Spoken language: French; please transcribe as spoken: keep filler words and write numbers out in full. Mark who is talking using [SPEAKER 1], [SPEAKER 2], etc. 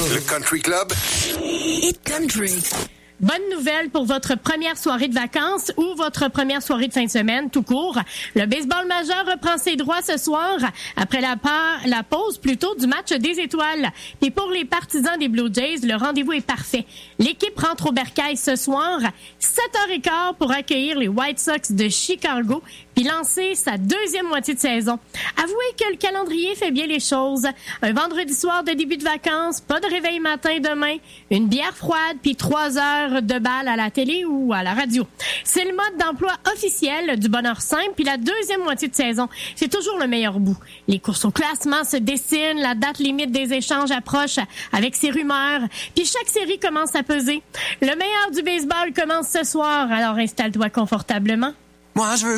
[SPEAKER 1] Le Country Club.
[SPEAKER 2] Hit Country.
[SPEAKER 3] Bonne nouvelle pour votre première soirée de vacances ou votre première soirée de fin de semaine, tout court. Le baseball majeur reprend ses droits ce soir, après la, pa- la pause plutôt du match des étoiles. Et pour les partisans des Blue Jays, le rendez-vous est parfait. L'équipe rentre au bercail ce soir, sept heures quinze pour accueillir les White Sox de Chicago, puis lancer sa deuxième moitié de saison. Avouez que le calendrier fait bien les choses. Un vendredi soir de début de vacances, pas de réveil matin demain, une bière froide, puis trois heures de balle à la télé ou à la radio. C'est le mode d'emploi officiel du bonheur simple, puis la deuxième moitié de saison, c'est toujours le meilleur bout. Les courses au classement se dessinent, la date limite des échanges approche avec ses rumeurs, puis chaque série commence à peser. Le meilleur du baseball commence ce soir, alors installe-toi confortablement.
[SPEAKER 2] Moi, je veux